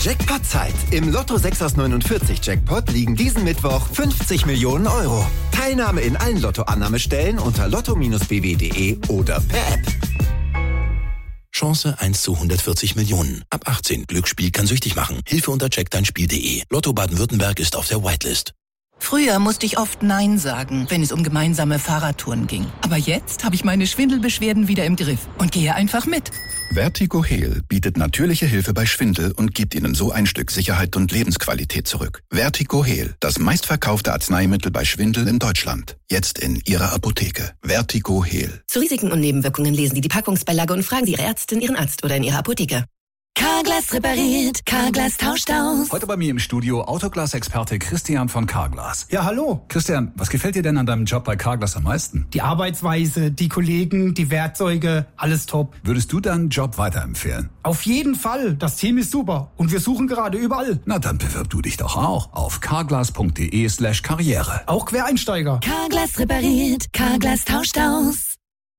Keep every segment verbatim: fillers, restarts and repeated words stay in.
Jackpot-Zeit. Im Lotto sechs aus neunundvierzig Jackpot liegen diesen Mittwoch fünfzig Millionen Euro. Teilnahme in allen Lottoannahmestellen unter lotto Bindestrich b w punkt de oder per App. Chance eins zu hundertvierzig Millionen. Ab achtzehn. Glücksspiel kann süchtig machen. Hilfe unter check dein spiel punkt de. Lotto Baden-Württemberg ist auf der Whitelist. Früher musste ich oft Nein sagen, wenn es um gemeinsame Fahrradtouren ging. Aber jetzt habe ich meine Schwindelbeschwerden wieder im Griff und gehe einfach mit. Vertigo Heal bietet natürliche Hilfe bei Schwindel und gibt Ihnen so ein Stück Sicherheit und Lebensqualität zurück. Vertigo Heal, das meistverkaufte Arzneimittel bei Schwindel in Deutschland. Jetzt in Ihrer Apotheke. Vertigo Heal. Zu Risiken und Nebenwirkungen lesen Sie die Packungsbeilage und fragen Sie Ihre Ärztin, Ihren Arzt oder in Ihrer Apotheke. Carglass repariert, Carglass tauscht aus. Heute bei mir im Studio Autoglas-Experte Christian von Carglass. Ja, hallo. Christian, was gefällt dir denn an deinem Job bei Carglass am meisten? Die Arbeitsweise, die Kollegen, die Werkzeuge, alles top. Würdest du deinen Job weiterempfehlen? Auf jeden Fall. Das Team ist super und wir suchen gerade überall. Na, dann bewirb du dich doch auch auf carglass punkt de slash karriere. Auch Quereinsteiger. Carglass repariert, Carglass tauscht aus.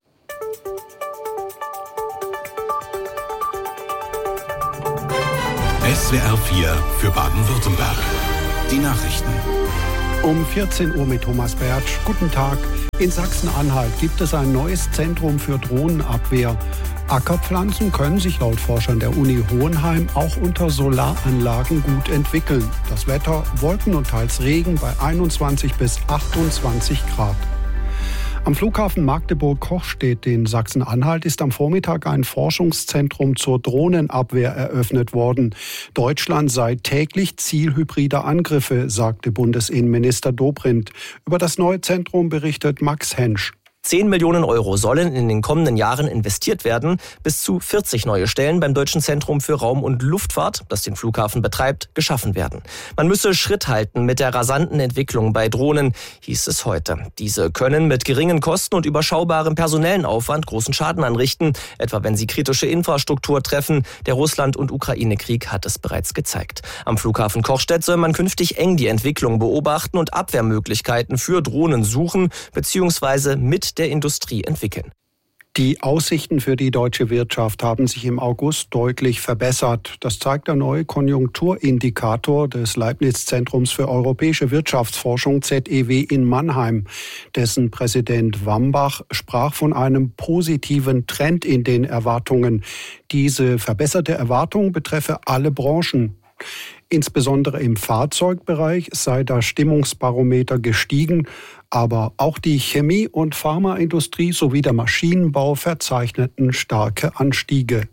S W R vier für Baden-Württemberg. Die Nachrichten. Um vierzehn Uhr mit Thomas Bertsch. Guten Tag. In Sachsen-Anhalt gibt es ein neues Zentrum für Drohnenabwehr. Ackerpflanzen können sich laut Forschern der Uni Hohenheim auch unter Solaranlagen gut entwickeln. Das Wetter, Wolken und teils Regen bei einundzwanzig bis achtundzwanzig Grad. Am Flughafen Magdeburg-Kochstedt in Sachsen-Anhalt ist am Vormittag ein Forschungszentrum zur Drohnenabwehr eröffnet worden. Deutschland sei täglich Ziel hybrider Angriffe, sagte Bundesinnenminister Dobrindt. Über das neue Zentrum berichtet Max Hensch. zehn Millionen Euro sollen in den kommenden Jahren investiert werden. Bis zu vierzig neue Stellen beim Deutschen Zentrum für Raum- und Luftfahrt, das den Flughafen betreibt, geschaffen werden. Man müsse Schritt halten mit der rasanten Entwicklung bei Drohnen, hieß es heute. Diese können mit geringen Kosten und überschaubarem personellen Aufwand großen Schaden anrichten, etwa wenn sie kritische Infrastruktur treffen. Der Russland- und Ukraine-Krieg hat es bereits gezeigt. Am Flughafen Kochstedt soll man künftig eng die Entwicklung beobachten und Abwehrmöglichkeiten für Drohnen suchen bzw. mit der Industrie entwickeln. Die Aussichten für die deutsche Wirtschaft haben sich im August deutlich verbessert. Das zeigt der neue Konjunkturindikator des Leibniz-Zentrums für europäische Wirtschaftsforschung Z E W in Mannheim. Dessen Präsident Wambach sprach von einem positiven Trend in den Erwartungen. Diese verbesserte Erwartung betreffe alle Branchen. Insbesondere im Fahrzeugbereich sei das Stimmungsbarometer gestiegen, aber auch die Chemie- und Pharmaindustrie sowie der Maschinenbau verzeichneten starke Anstiege.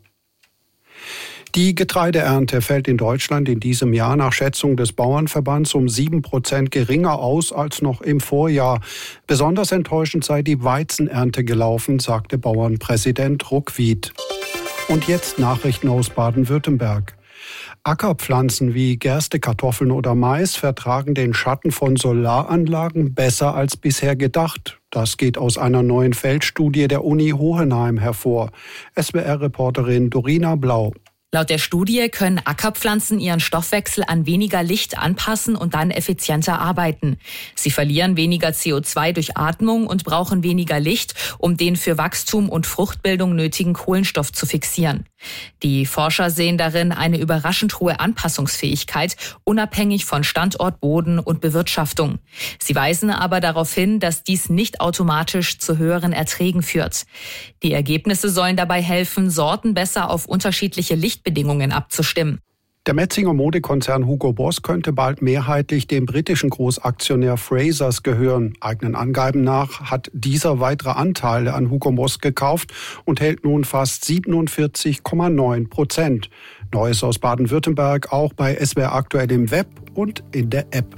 Die Getreideernte fällt in Deutschland in diesem Jahr nach Schätzung des Bauernverbands um sieben Prozent geringer aus als noch im Vorjahr. Besonders enttäuschend sei die Weizenernte gelaufen, sagte Bauernpräsident Ruckwied. Und jetzt Nachrichten aus Baden-Württemberg. Ackerpflanzen wie Gerste, Kartoffeln oder Mais vertragen den Schatten von Solaranlagen besser als bisher gedacht. Das geht aus einer neuen Feldstudie der Uni Hohenheim hervor. S W R-Reporterin Dorina Blau. Laut der Studie können Ackerpflanzen ihren Stoffwechsel an weniger Licht anpassen und dann effizienter arbeiten. Sie verlieren weniger C O zwei durch Atmung und brauchen weniger Licht, um den für Wachstum und Fruchtbildung nötigen Kohlenstoff zu fixieren. Die Forscher sehen darin eine überraschend hohe Anpassungsfähigkeit, unabhängig von Standort, Boden und Bewirtschaftung. Sie weisen aber darauf hin, dass dies nicht automatisch zu höheren Erträgen führt. Die Ergebnisse sollen dabei helfen, Sorten besser auf unterschiedliche Lichtbedingungen abzustimmen. Der Metzinger Modekonzern Hugo Boss könnte bald mehrheitlich dem britischen Großaktionär Frasers gehören. Eigenen Angaben nach hat dieser weitere Anteile an Hugo Boss gekauft und hält nun fast siebenundvierzig Komma neun Prozent. Neues aus Baden-Württemberg auch bei S W R aktuell im Web und in der App.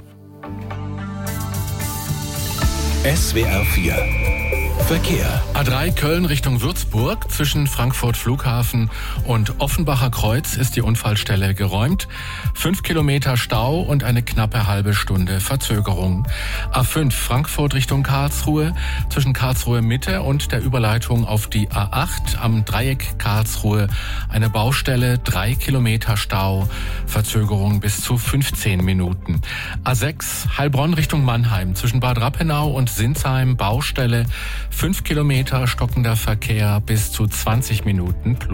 S W R vier Verkehr. A drei Köln Richtung Würzburg. Zwischen Frankfurt Flughafen und Offenbacher Kreuz ist die Unfallstelle geräumt. Fünf Kilometer Stau und eine knappe halbe Stunde Verzögerung. A fünf Frankfurt Richtung Karlsruhe. Zwischen Karlsruhe Mitte und der Überleitung auf die A acht am Dreieck Karlsruhe eine Baustelle. Drei Kilometer Stau. Verzögerung bis zu fünfzehn Minuten. A sechs Heilbronn Richtung Mannheim. Zwischen Bad Rappenau und Sinsheim Baustelle. Fünf Kilometer stockender Verkehr bis zu zwanzig Minuten plus.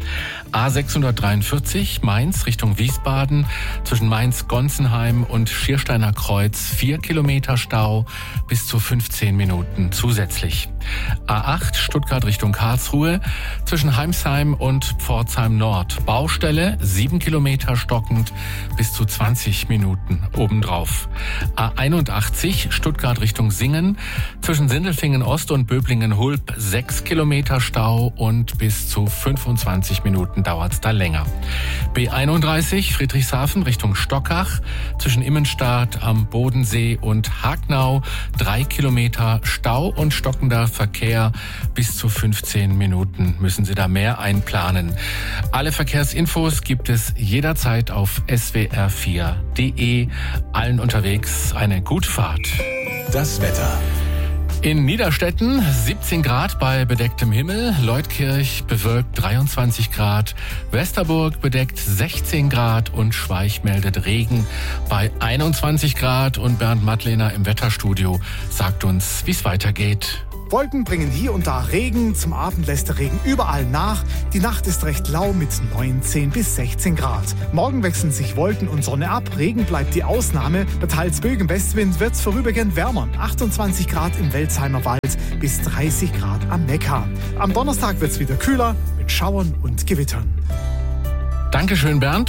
A sechshundertdreiundvierzig Mainz Richtung Wiesbaden zwischen Mainz-Gonsenheim und Schiersteiner Kreuz vier Kilometer Stau bis zu fünfzehn Minuten zusätzlich. A acht Stuttgart Richtung Karlsruhe zwischen Heimsheim und Pforzheim Nord. Baustelle sieben Kilometer stockend bis zu zwanzig Minuten obendrauf. A einundachtzig Stuttgart Richtung Singen zwischen Sindelfingen Ost und Böblingen Hulb sechs Kilometer Stau und bis zu fünfundzwanzig Minuten dauert's da länger. B einunddreißig Friedrichshafen Richtung Stockach zwischen Immenstadt am Bodensee und Hagnau drei Kilometer Stau und stockender Verkehr bis zu fünfzehn Minuten müssen Sie da mehr einplanen. Alle Verkehrsinfos gibt es jederzeit auf s w r vier punkt d e. Allen unterwegs eine gute Fahrt. Das Wetter. In Niederstetten siebzehn Grad bei bedecktem Himmel, Leutkirch bewölkt dreiundzwanzig Grad, Westerburg bedeckt sechzehn Grad und Schweich meldet Regen bei einundzwanzig Grad und Bernd Mattlehner im Wetterstudio sagt uns, wie es weitergeht. Wolken bringen hier und da Regen, zum Abend lässt der Regen überall nach. Die Nacht ist recht lau mit neunzehn bis sechzehn Grad. Morgen wechseln sich Wolken und Sonne ab, Regen bleibt die Ausnahme. Bei teils böigem Westwind wird es vorübergehend wärmer. achtundzwanzig Grad im Welsheimer Wald bis dreißig Grad am Neckar. Am Donnerstag wird es wieder kühler mit Schauern und Gewittern. Dankeschön, Bernd.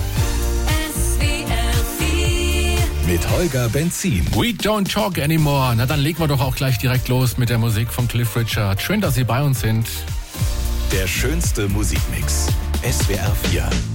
Mit Holger Benzin. We don't talk anymore. Na, dann legen wir doch auch gleich direkt los mit der Musik von Cliff Richard. Schön, dass Sie bei uns sind. Der schönste Musikmix. S W R vier.